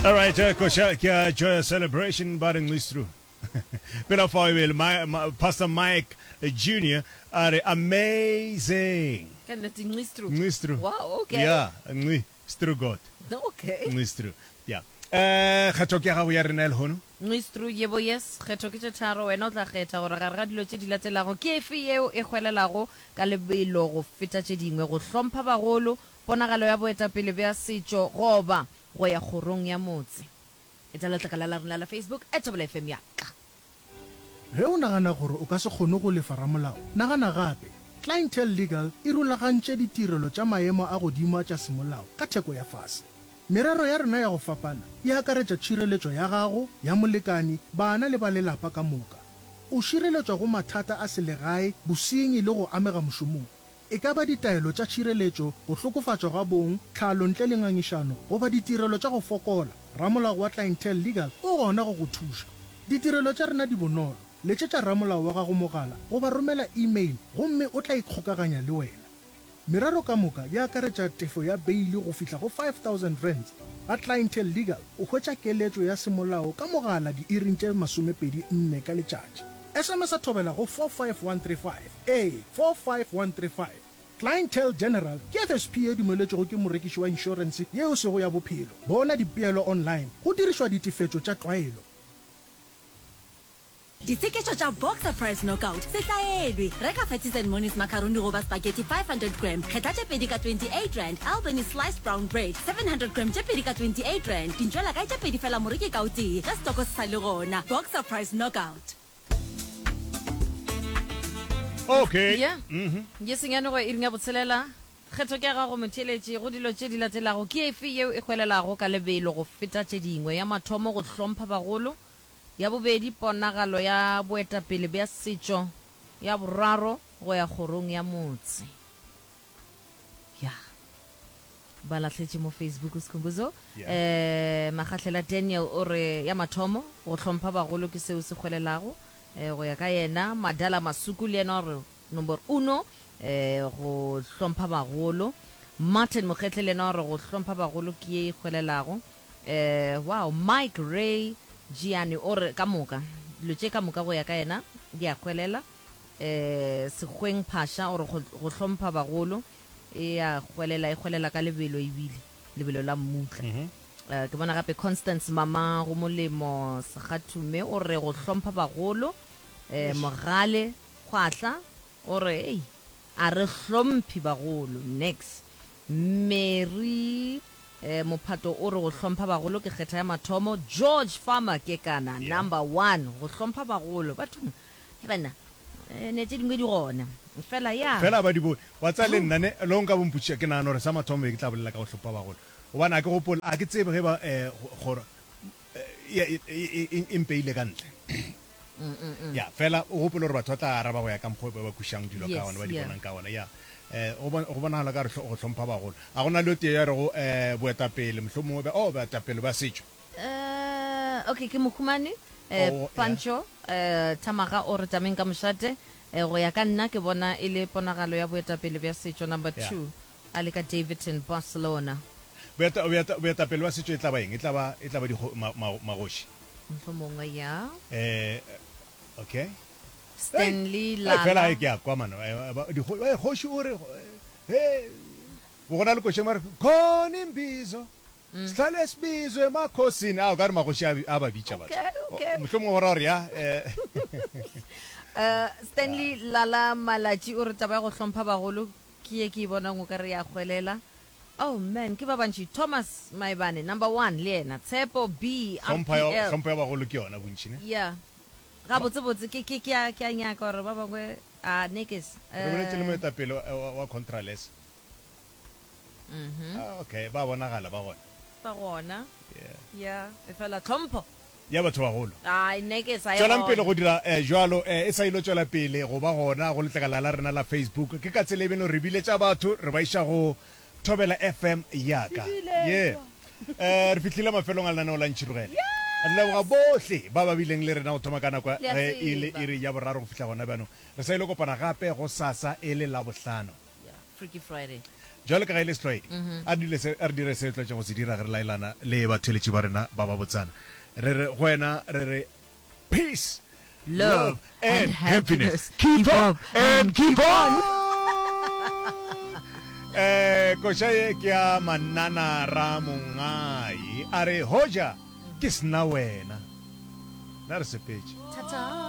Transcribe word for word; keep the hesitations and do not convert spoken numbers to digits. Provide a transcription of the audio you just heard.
All right, uh, Kosha, kia joy celebration baring listru. Pela foiwel, my Pastor Mike uh, Junior are amazing. Can that listru? Listru. Wow, okay. Yeah, listru God. Okay. Listru. Yeah. Eh, khatokia ga ya rena le hono. Listru yebo yes, kgetho ke tsharo wena o tla kgetha gore ga re ga dilo tse di latelago ke efe eo e gwelelago ka lebelo go feta tse dingwe go hlompha bagolo ponagalo ya boetapele bya setso goba go ya khorong ya motse e tla latla la rena la Facebook at Double F M ya ka ge o nagana gore o ka se kgone go lefa ramolao nagana gape Clientele Legal e rulagantše ditirelo tša maemo a godimo tša semolao ka theko ya fase merero ya rena ya go fapana e akaretša tšhireletšo ya gago ya molekani bana le ba lelapa ka moka o šireletšwa go mathata a selegae bosenyi le go amega mošomong e ka ba ditaelo tša tšhireletšo go hlokofatšwa ga bong tlhalo ntle le ngangišano goba ditirelo tša go fokola ramolao wa Clientele Legal o gona go go thuša ditirelo tša rena di bonolo letšetša ramolao wa gago mogala goba romela email gomme o tla ikgokaganya le wena meraro ka moka ya akaretša tefo ya beili go fihla go five thousand rands ga Clientele Legal o hwetša keletšo ya semolao ka mogala di-iring tše masomepedi nne ka letšatši S M S a thobela go four five one three five a four five one three five Clientele General ke F S P e dumeletšego ke morekiši wa insurance yeo sego ya bophelo bona dipeelo online go dirišwa ditefetšo tša tlwaelo Diteketšo tša Boxer Price Knockout se tlaelwe reka Fatties and Monies macaroni goba spaghetti five hundred gram kgetha tše pedi ka twenty-eight rand Albany sliced brown bread seven hundred gram tše pedi ka twenty-eight rand dintšwela ka tše pedi fela moreki ka o tee ge stoko se sa le gona Boxer Price Knockout Okay. yeah ye senyane go iringa botselela kgetho ke ga go motheletše go dilo tše di latelago ke efe eo e gwelelago ka lebelo go feta tše dingwe ya mathomo go hlompha bagolo ya bobedi ponagalo ya boetapele bja setšo ya boraro go ya khorong ya motse ya ba latlhetše mo Facebook sekhumbuzo eh magatlhela Daniel o re ya mathomo go hlompha bagolo ke seo se gwelelago eh go ya ka yena Madala Masuku le yena re number uno eh go hlompha bagolo Martin Mokgetle le yena re go hlompha bagolo ke e gwelelago eh wow Mike Ray Gianni or ka moka lo tše ka moka go ya ka yena di a kwelela eh Segweng Phasha or go hlompha bagolo e a kwelela e kwelela ka lebelo e bile lebelo la mmutla eh ke bona gape Constance Mama go molemo Segathume o re go hlompha bagolo eh Mogale Khwahla o re ei a re hlomphi bagolo next Mary eh mophato o re go hlompha bagolo ke kgetha ya mathomo George Farmer ke kana yeah. Number one go hlompha bagolo batho e bana ne tse dingwe di gona fela ya fela ba di bo wa tsa le nna ne lo nka bomputša ke nana gore sa mathomo e ke tla bolela ka go hlompha bagolo o bana ke gopola a ke tsebe ge ba eh gore impeile ka ntle ya fela o gopola gore batho ba tla araba go ya ka mokgwa ba ba kušang dilo ka ona ba di bonang ka ona ya eh o bona la ka re go hlompha bagolo a gona le tie ya re go eh boetapele mohlomongwe ba o boetapele ba setšo eh okay ke mokhumane eh Pancho eh Tamaga o re tameng ka mošate eh go ya ka nna ke bona e le ponagalo ya boetapele bja setšo number two a le ka Davidson Barcelona boetapele ba setšo e tla ba eng e tla ba e tla ba di magoši mohlomongwe ya eh okay Stanley Lala fela e ke a kwa mano di khoshi o re he go gona le ko shemar khoni mbizo sihlale sibizo emakhosini awu ka re magoshi a ba bitša batho mohlomongwe wa rare ya eh Stanley Lala Malachi o re taba go hlompha bagolo ke ye ke bona ngo ka re ya khwelela oh man ke ba bantši Thomas Maibane number one le yena Tshepo B R P L hlompha bagolo ke yona bontši ne yeah ga botse botse ke ke ke a nyaka gore ba bangwe a nekes re boletse le moetapele wa Contraless mhm okay ba bonagala ba gona ba gona yeah e fela tlhompho ya batho bagolo ai nekes a tswela pele go dira jwalo e sa ilo tswela pele go ba gona go letlegala la rena la Facebook ke ka tsele beno re biletša batho re ba isha go Thobela F M yaka yeah eh re fitlhile mafelong a lenaneo la ntšhirogela le ga bohle ba ba bileng le rena o thoma kana kwa ile ire ya boraro go fihla gona bano re sa ile kopana gape go sasa ele la bohlano yeah Freaky Friday jalo ka ga ile setlwaedi a dile se a re dire se tlotse go se dira re laelana le batheletši ba rena ba ba botsana re re go wena re re peace Love and happiness. keep up and keep on eh koša ke ya Manana Ramongai a re hoja ke sna wena na re sepetše Ta-ta.